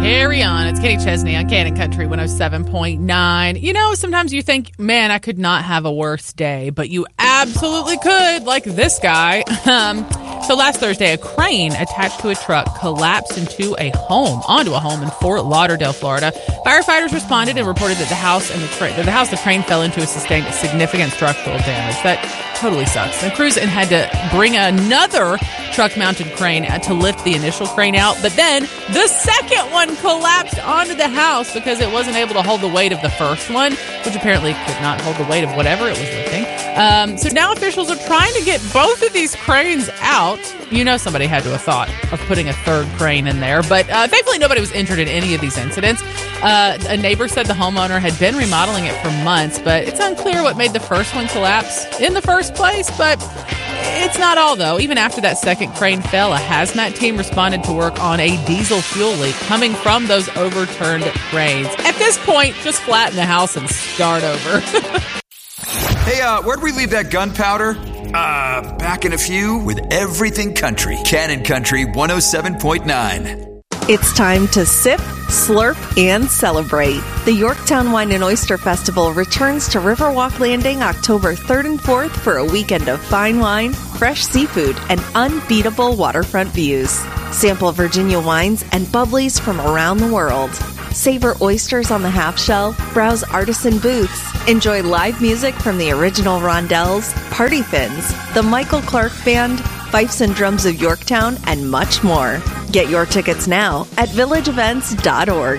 Carry on. It's Katie Chesney on Cannon Country 107.9. You know, sometimes you think, man, I could not have a worse day, but you absolutely could, like this guy. So last Thursday, a crane attached to a truck collapsed onto a home in Fort Lauderdale, Florida. Firefighters responded and reported that the house the crane fell into sustained significant structural damage. That totally sucks. The crews had to bring another truck-mounted crane to lift the initial crane out, but then the second one collapsed onto the house because it wasn't able to hold the weight of the first one, which apparently could not hold the weight of whatever it was lifting. So now officials are trying to get both of these cranes out. You know, somebody had to have thought of putting a third crane in there, but thankfully nobody was injured in any of these incidents. A neighbor said the homeowner had been remodeling it for months, but it's unclear what made the first one collapse in the first place, but it's not all, though. Even after that second crane fell, a hazmat team responded to work on a diesel fuel leak coming from those overturned cranes. At this point, just flatten the house and start over. Hey, where'd we leave that gunpowder? Back in a few with Everything Country. Cannon Country 107.9. It's time to sip, slurp, and celebrate. The Yorktown Wine and Oyster Festival returns to Riverwalk Landing October 3rd and 4th for a weekend of fine wine, fresh seafood, and unbeatable waterfront views. Sample Virginia wines and bubblies from around the world. Savor oysters on the half shell, browse artisan booths, enjoy live music from the original Rondells, Party Fins, the Michael Clark Band, Fifes and Drums of Yorktown, and much more. Get your tickets now at villageevents.org.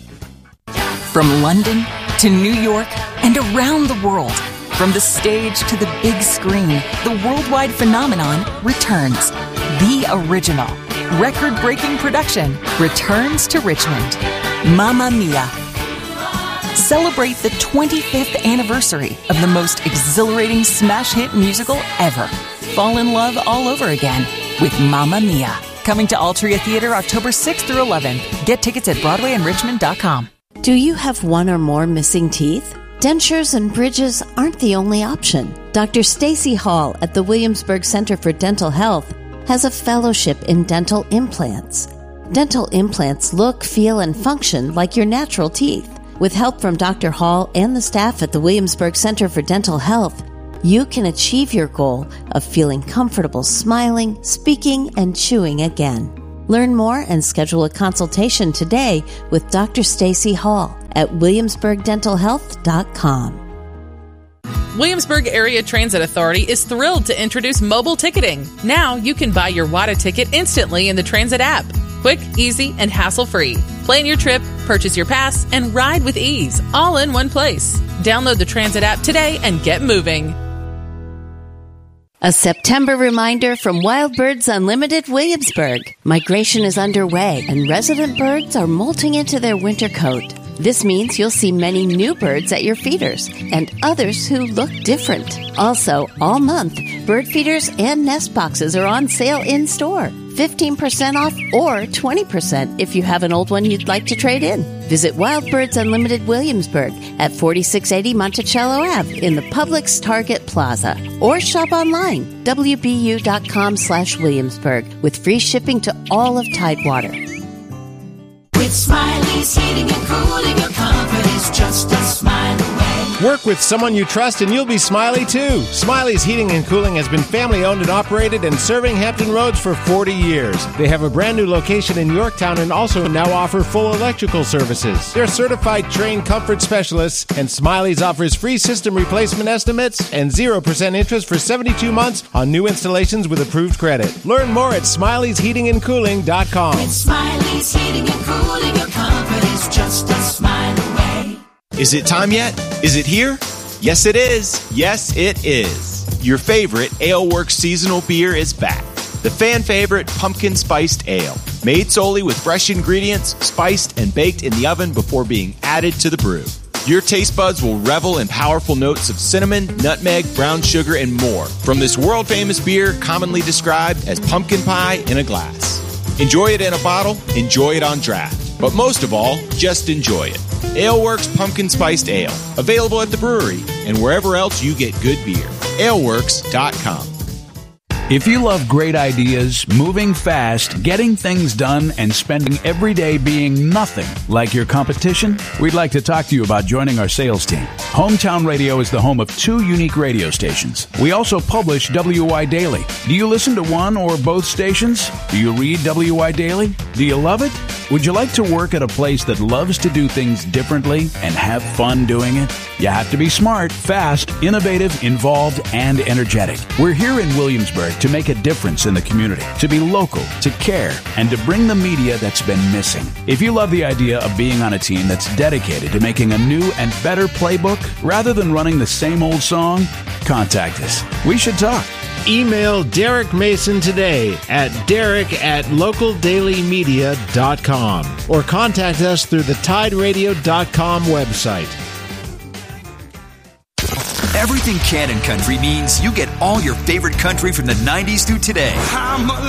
From London to New York and around the world, from the stage to the big screen, the worldwide phenomenon returns. The original, record-breaking production returns to Richmond. Mamma Mia! Celebrate the 25th anniversary of the most exhilarating smash hit musical ever. Fall in love all over again with Mamma Mia. Coming to Altria Theater October 6th through 11th. Get tickets at BroadwayandRichmond.com. Do you have one or more missing teeth? Dentures and bridges aren't the only option. Dr. Stacy Hall at the Williamsburg Center for Dental Health has a fellowship in dental implants. Dental implants look, feel, and function like your natural teeth. With help from Dr. Hall and the staff at the Williamsburg Center for Dental Health, you can achieve your goal of feeling comfortable smiling, speaking, and chewing again. Learn more and schedule a consultation today with Dr. Stacy Hall at williamsburgdentalhealth.com. Williamsburg Area Transit Authority is thrilled to introduce mobile ticketing. Now you can buy your WATA ticket instantly in the Transit app. Quick, easy, and hassle-free. Plan your trip, purchase your pass, and ride with ease, all in one place. Download the Transit app today and get moving. A September reminder from Wild Birds Unlimited Williamsburg. Migration is underway and resident birds are molting into their winter coat. This means you'll see many new birds at your feeders and others who look different. Also, all month, bird feeders and nest boxes are on sale in-store. 15% off or 20% if you have an old one you'd like to trade in. Visit Wild Birds Unlimited Williamsburg at 4680 Monticello Ave in the Publix Target Plaza. Or shop online, wbu.com/Williamsburg, with free shipping to all of Tidewater. With Smiley's Heating and Cooling, your comfort is just a smile away. Work with someone you trust and you'll be smiley too. Smiley's Heating and Cooling has been family owned and operated and serving Hampton Roads for 40 years. They have a brand new location in Yorktown and also now offer full electrical services. They're certified trained comfort specialists, and Smiley's offers free system replacement estimates and 0% interest for 72 months on new installations with approved credit. Learn more at Smiley'sHeatingandCooling.com. With Smiley's Heating and Cooling, your comfort is just a smile away. Is it time yet? Is it here? Yes, it is. Yes, it is. Your favorite Ale Works seasonal beer is back. The fan favorite Pumpkin Spiced Ale. Made solely with fresh ingredients, spiced and baked in the oven before being added to the brew. Your taste buds will revel in powerful notes of cinnamon, nutmeg, brown sugar, and more from this world-famous beer commonly described as pumpkin pie in a glass. Enjoy it in a bottle, enjoy it on draft. But most of all, just enjoy it. Ale Works Pumpkin Spiced Ale. Available at the brewery and wherever else you get good beer. aleworks.com. If you love great ideas, moving fast, getting things done, and spending every day being nothing like your competition, we'd like to talk to you about joining our sales team. Hometown Radio is the home of 2 unique radio stations. We also publish WY Daily. Do you listen to one or both stations? Do you read WY Daily? Do you love it? Would you like to work at a place that loves to do things differently and have fun doing it? You have to be smart, fast, innovative, involved, and energetic. We're here in Williamsburg to make a difference in the community, to be local, to care, and to bring the media that's been missing. If you love the idea of being on a team that's dedicated to making a new and better playbook rather than running the same old song, contact us. We should talk. Email Derek Mason today at derek@localdailymedia.com or contact us through the tideradio.com website. Everything Cannon Country means you get all your favorite country from the 90s through today.